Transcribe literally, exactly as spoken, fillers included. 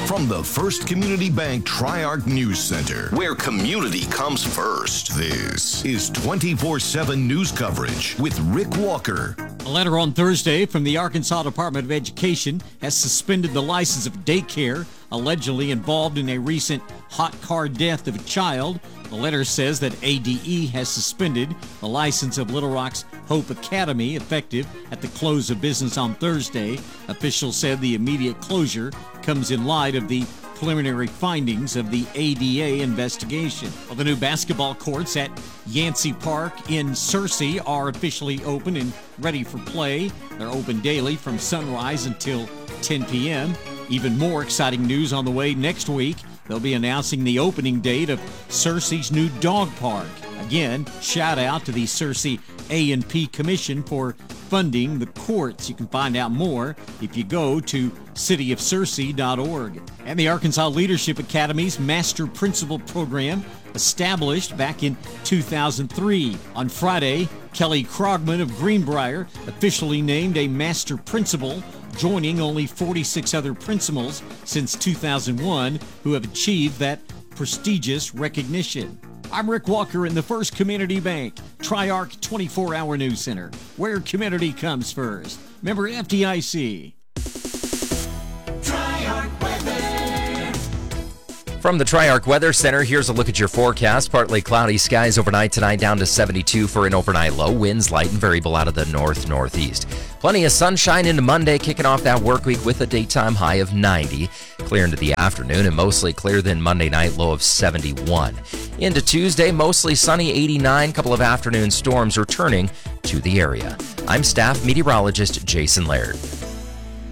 From the First Community Bank Tri-Arc News Center, where community comes first, this is twenty-four seven news coverage with Rick Walker. A letter on Thursday from the Arkansas Department of Education has suspended the license of daycare allegedly involved in a recent hot car death of a child. The letter says that A D E has suspended the license of Little Rock's Hope Academy effective at the close of business on Thursday. Officials said the immediate closure comes in light of the preliminary findings of the A D A investigation. Well, the new basketball courts at Yancey Park in Searcy are officially open and ready for play. They're open daily from sunrise until ten p.m. Even more exciting news on the way next week. They'll be announcing the opening date of Searcy's new dog park. Again, shout out to the Searcy A and P Commission for funding the courts. You can find out more if you go to city of searcy dot org. And the Arkansas Leadership Academy's Master Principal Program, established back in two thousand three. On Friday, Kelly Krogman of Greenbrier officially named a Master Principal, joining only forty-six other principals since two thousand one who have achieved that prestigious recognition. I'm Rick Walker in the First Community Bank Tri-Arc twenty-four hour News Center, where community comes first. Member F D I C. Tri-Arc Weather. From the Tri-Arc Weather Center, here's a look at your forecast. Partly cloudy skies overnight tonight, down to seventy-two for an overnight low. Winds light and variable out of the north-northeast. Plenty of sunshine into Monday, kicking off that work week with a daytime high of ninety. Clear into the afternoon and mostly clear then Monday night, low of seventy-one. Into Tuesday, mostly sunny, eighty-nine. Couple of afternoon storms returning to the area. I'm staff meteorologist Jason Laird.